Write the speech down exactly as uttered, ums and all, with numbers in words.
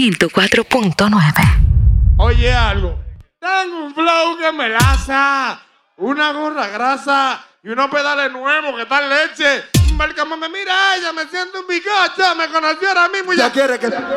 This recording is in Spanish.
ciento cuatro punto nueve. Oye algo, tengo un flow que me laza, una gorra grasa y unos pedales nuevos que están leche. Como me mira ella, me siento un bicocho, me conoció ahora mismo y ya, ya quiere que...